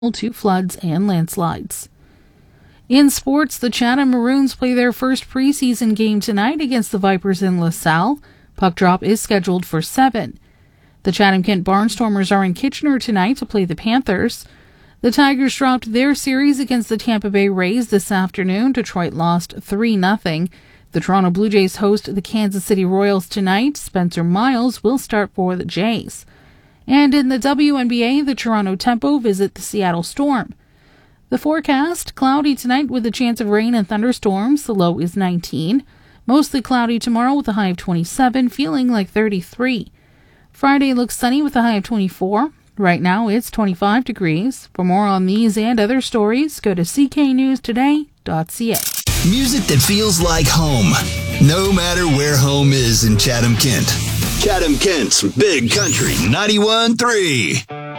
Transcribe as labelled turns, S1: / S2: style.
S1: to floods and landslides. In sports, the Chatham Maroons play their first preseason game tonight against the Vipers in LaSalle. Puck drop is scheduled for 7. The Chatham-Kent Barnstormers are in Kitchener tonight to play the Panthers. The Tigers dropped their series against the Tampa Bay Rays this afternoon. Detroit lost 3-0. The Toronto Blue Jays host the Kansas City Royals tonight. Spencer Miles will start for the Jays. And in the WNBA, the Toronto Tempo visit the Seattle Storm. The forecast, cloudy tonight with a chance of rain and thunderstorms. The low is 19. Mostly cloudy tomorrow with a high of 27, feeling like 33. Friday looks sunny with a high of 24. Right now it's 25 degrees. For more on these and other stories, go to cknewstoday.ca.
S2: Music that feels like home, no matter where home is in Chatham-Kent. Chatham-Kent's Big Country 91.3.